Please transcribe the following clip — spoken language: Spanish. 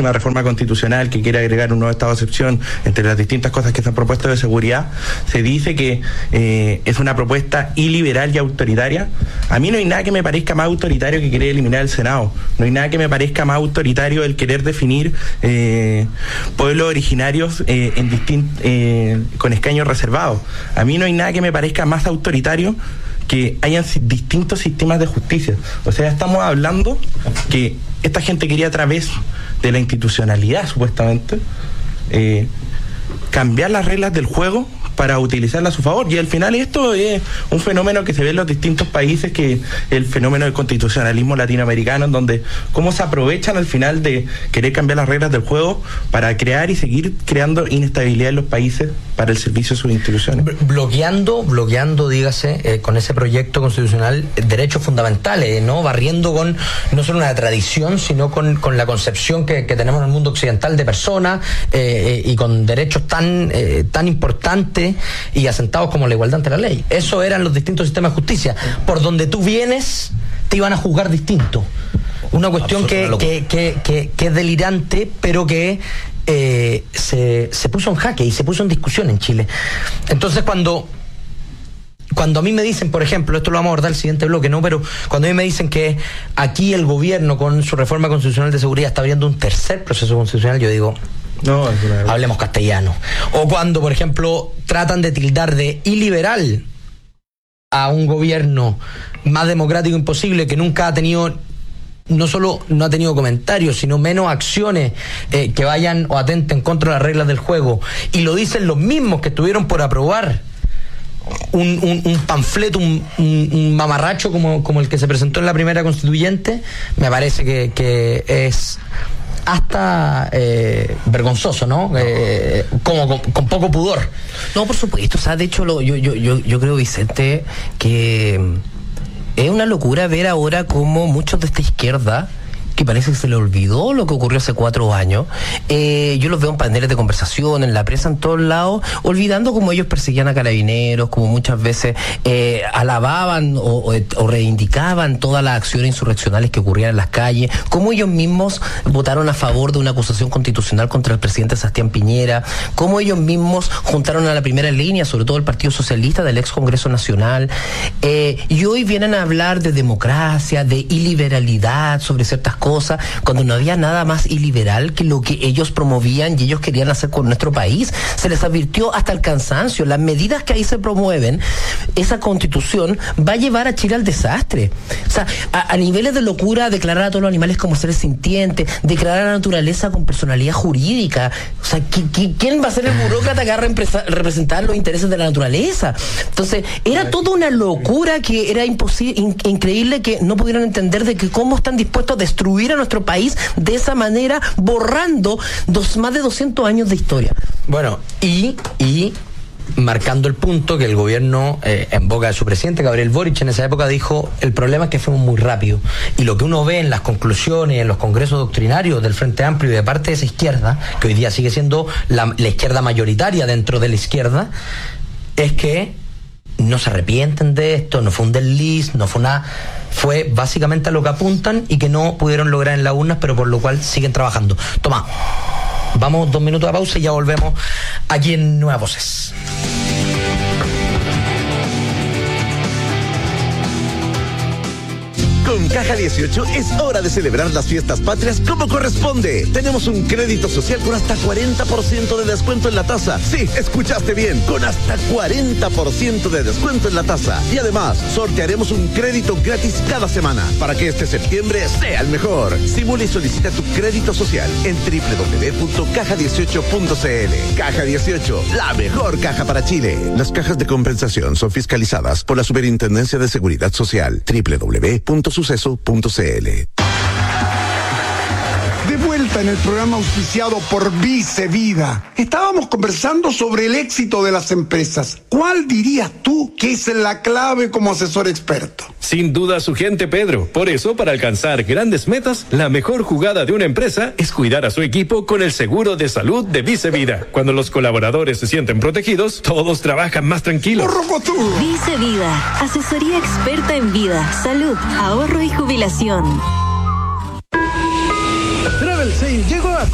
próxima reforma constitucional que quiere agregar un nuevo estado de excepción entre las distintas cosas que se han propuesto de seguridad, se dice que es una propuesta iliberal y autoritaria. A mí no hay nada que me parezca más autoritario que querer eliminar el Senado. No hay nada que me parezca más autoritario el querer definir pueblos originarios con escaños reservados. A mí no hay nada que me parezca más autoritario que hayan distintos sistemas de justicia. O sea, estamos hablando que esta gente quería, a través de la institucionalidad, supuestamente, cambiar las reglas del juego para utilizarla a su favor. Y al final esto es un fenómeno que se ve en los distintos países, que el fenómeno del constitucionalismo latinoamericano, en donde cómo se aprovechan al final de querer cambiar las reglas del juego para crear y seguir creando inestabilidad en los países para el servicio de sus instituciones. Bloqueando, dígase, con ese proyecto constitucional, derechos fundamentales, ¿no? Barriendo con no solo una tradición, sino con la concepción que tenemos en el mundo occidental de personas, y con derechos tan importantes y asentados como la igualdad ante la ley. Eso eran los distintos sistemas de justicia. Por donde tú vienes, te iban a juzgar distinto. Una cuestión que es delirante, pero que se puso en jaque y se puso en discusión en Chile. Entonces, cuando a mí me dicen, por ejemplo, esto lo vamos a abordar el siguiente bloque, ¿no? Pero cuando a mí me dicen que aquí el gobierno con su reforma constitucional de seguridad está abriendo un tercer proceso constitucional, yo digo, no, hablemos castellano. O cuando, por ejemplo, tratan de tildar de iliberal a un gobierno más democrático imposible, que nunca ha tenido, no solo no ha tenido comentarios, sino menos acciones que vayan o atenten contra las reglas del juego, y lo dicen los mismos que estuvieron por aprobar un panfleto, un mamarracho como el que se presentó en la primera constituyente. Me parece que es hasta vergonzoso, ¿no? Como con poco pudor. No, por supuesto. O sea, de hecho, yo creo, Vicente, que es una locura ver ahora cómo muchos de esta izquierda, que parece que se le olvidó lo que ocurrió hace 4 años. Yo los veo en paneles de conversación, en la prensa, en todos lados, olvidando cómo ellos perseguían a carabineros, como muchas veces alababan o reivindicaban todas las acciones insurreccionales que ocurrían en las calles, cómo ellos mismos votaron a favor de una acusación constitucional contra el presidente Sebastián Piñera, cómo ellos mismos juntaron a la primera línea, sobre todo el Partido Socialista del ex Congreso Nacional, y hoy vienen a hablar de democracia, de iliberalidad, sobre ciertas cosas, cuando no había nada más iliberal que lo que ellos promovían y ellos querían hacer con nuestro país. Se les advirtió hasta el cansancio. Las medidas que ahí se promueven, esa constitución va a llevar a Chile al desastre. O sea, a niveles de locura, declarar a todos los animales como seres sintientes, declarar a la naturaleza con personalidad jurídica. O sea, ¿quién va a ser el burócrata que va a representar los intereses de la naturaleza? Entonces, era toda una locura que era increíble que no pudieran entender de que cómo están dispuestos a destruir a nuestro país de esa manera, borrando más de 200 años de historia. Bueno, y marcando el punto que el gobierno, en boca de su presidente, Gabriel Boric, en esa época dijo, el problema es que fuimos muy rápido. Y lo que uno ve en las conclusiones, en los congresos doctrinarios del Frente Amplio y de parte de esa izquierda, que hoy día sigue siendo la izquierda mayoritaria dentro de la izquierda, es que no se arrepienten de esto, no fue un desliz, no fue una... Fue básicamente a lo que apuntan y que no pudieron lograr en las urnas, pero por lo cual siguen trabajando. Toma, vamos 2 minutos de pausa y ya volvemos aquí en Nuevas Voces. Con Caja 18 es hora de celebrar las fiestas patrias como corresponde. Tenemos un crédito social con hasta 40% de descuento en la tasa. Sí, escuchaste bien, con hasta 40% de descuento en la tasa. Y además, sortearemos un crédito gratis cada semana para que este septiembre sea el mejor. Simula y solicita tu crédito social en www.caja18.cl. Caja 18, la mejor caja para Chile. Las cajas de compensación son fiscalizadas por la Superintendencia de Seguridad Social. www.suceso.cl. De vuelta en el programa auspiciado por Vice Vida. Estábamos conversando sobre el éxito de las empresas. ¿Cuál dirías tú que es la clave como asesor experto? Sin duda su gente, Pedro. Por eso, para alcanzar grandes metas, la mejor jugada de una empresa es cuidar a su equipo con el seguro de salud de Vice Vida. Cuando los colaboradores se sienten protegidos, todos trabajan más tranquilos. Vice Vida, asesoría experta en vida, salud, ahorro y jubilación. Travel Sale llegó a